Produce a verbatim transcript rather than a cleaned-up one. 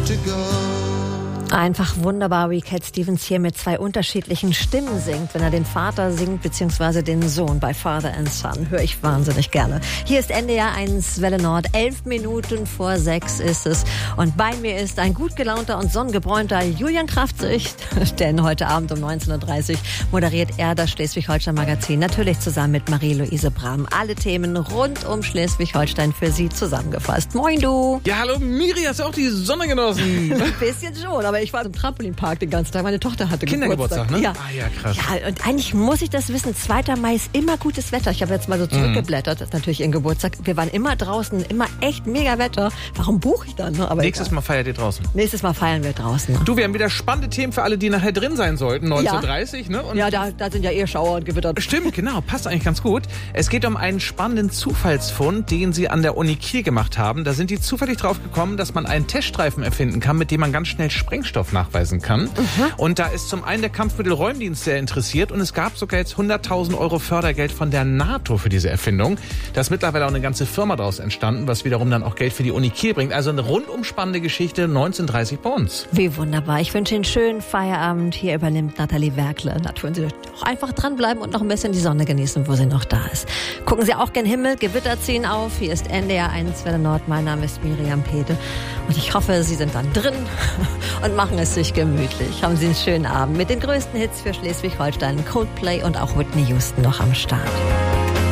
to go. Einfach wunderbar, wie Cat Stevens hier mit zwei unterschiedlichen Stimmen singt, wenn er den Vater singt, beziehungsweise den Sohn bei Father and Son. Höre ich wahnsinnig gerne. Hier ist N D R eins Welle Nord. Elf Minuten vor sechs ist es. Und bei mir ist ein gut gelaunter und sonnengebräunter Julian Kraftzig. Denn heute Abend um neunzehn Uhr dreißig moderiert er das Schleswig-Holstein-Magazin. Natürlich zusammen mit Marie-Louise Brahm. Alle Themen rund um Schleswig-Holstein für Sie zusammengefasst. Moin, du. Ja, hallo Miri, hast du auch die Sonne genossen? Ein bisschen schon, aber ich war im Trampolinpark den ganzen Tag. Meine Tochter hatte Kindergeburtstag, Geburtstag. ne? Ja. Ah ja, krass. Ja, und eigentlich muss ich das wissen. zweiter Mai ist immer gutes Wetter. Ich habe jetzt mal so zurückgeblättert. Das ist natürlich ihren Geburtstag. Wir waren immer draußen, immer echt mega Wetter. Warum buche ich dann? Ne? Aber Nächstes egal. Mal feiert ihr draußen. Nächstes Mal feiern wir draußen. Du, wir haben wieder spannende Themen für alle, die nachher drin sein sollten. neunzehn Uhr dreißig, ne? Und Ja, da, da sind ja eh Schauer und Gewitter. Stimmt, genau. Passt eigentlich ganz gut. Es geht um einen spannenden Zufallsfund, den sie an der Uni Kiel gemacht haben. Da sind die zufällig drauf gekommen, dass man einen Teststreifen erfinden kann, mit dem man ganz schnell Sprengstoff nachweisen kann. Mhm. Und da ist zum einen der Kampfmittelräumdienst sehr interessiert und es gab sogar jetzt hunderttausend Euro Fördergeld von der NATO für diese Erfindung. Da ist mittlerweile auch eine ganze Firma daraus entstanden, was wiederum dann auch Geld für die Uni Kiel bringt. Also eine rundum spannende Geschichte, neunzehn Uhr dreißig bei uns. Wie wunderbar. Ich wünsche Ihnen einen schönen Feierabend. Hier übernimmt Nathalie Werkle. Natürlich Sie auch einfach dranbleiben und noch ein bisschen die Sonne genießen, wo sie noch da ist. Gucken Sie auch gen Himmel, Gewitter ziehen auf. Hier ist N D R eins Welle Nord. Mein Name ist Miriam Pede. Und ich hoffe, Sie sind dann drin und machen es sich gemütlich. Haben Sie einen schönen Abend mit den größten Hits für Schleswig-Holstein, Coldplay und auch Whitney Houston noch am Start.